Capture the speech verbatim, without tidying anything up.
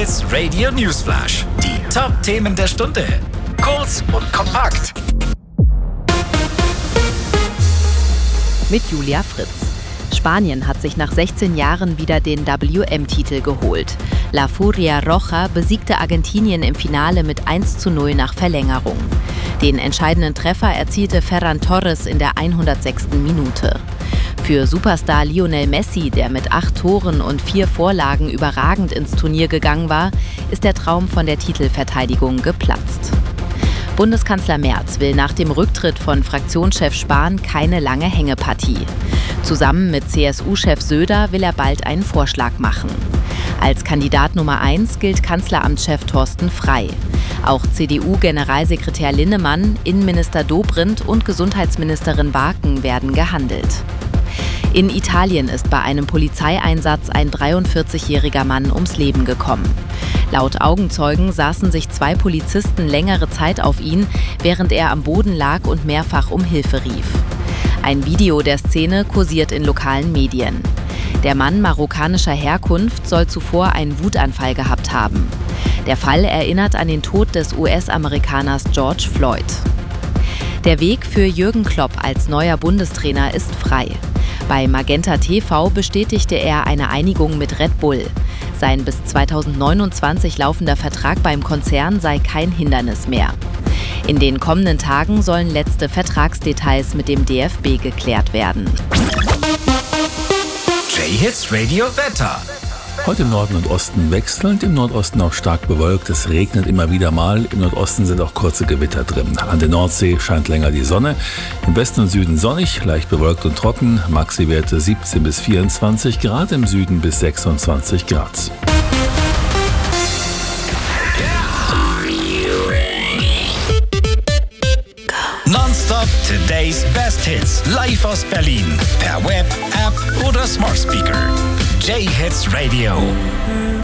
J-Hits Radio Newsflash. Die Top-Themen der Stunde. Kurz und kompakt. Mit Julia Fritz. Spanien hat sich nach sechzehn Jahren wieder den W M-Titel geholt. La Furia Roja besiegte Argentinien im Finale mit eins zu null nach Verlängerung. Den entscheidenden Treffer erzielte Ferran Torres in der hundertsechsten Minute. Für Superstar Lionel Messi, der mit acht Toren und vier Vorlagen überragend ins Turnier gegangen war, ist der Traum von der Titelverteidigung geplatzt. Bundeskanzler Merz will nach dem Rücktritt von Fraktionschef Spahn keine lange Hängepartie. Zusammen mit C S U-Chef Söder will er bald einen Vorschlag machen. Als Kandidat Nummer eins gilt Kanzleramtschef Thorsten Frey. Auch C D U-Generalsekretär Linnemann, Innenminister Dobrindt und Gesundheitsministerin Waken werden gehandelt. In Italien ist bei einem Polizeieinsatz ein dreiundvierzigjähriger Mann ums Leben gekommen. Laut Augenzeugen saßen sich zwei Polizisten längere Zeit auf ihn, während er am Boden lag und mehrfach um Hilfe rief. Ein Video der Szene kursiert in lokalen Medien. Der Mann marokkanischer Herkunft soll zuvor einen Wutanfall gehabt haben. Der Fall erinnert an den Tod des U S-Amerikaners George Floyd. Der Weg für Jürgen Klopp als neuer Bundestrainer ist frei. Bei Magenta T V bestätigte er eine Einigung mit Red Bull. Sein bis zweitausendneunundzwanzig laufender Vertrag beim Konzern sei kein Hindernis mehr. In den kommenden Tagen sollen letzte Vertragsdetails mit dem D F B geklärt werden. J-Hits Radio Wetter. Heute im Norden und Osten wechselnd, im Nordosten auch stark bewölkt. Es regnet immer wieder mal. Im Nordosten sind auch kurze Gewitter drin. An der Nordsee scheint länger die Sonne. Im Westen und Süden sonnig, leicht bewölkt und trocken. Maxi-Werte siebzehn bis vierundzwanzig Grad, im Süden bis sechsundzwanzig Grad. Nonstop Today's Best Hits. Live aus Berlin. Per Web, App oder Smart Speaker. J-Hits Radio.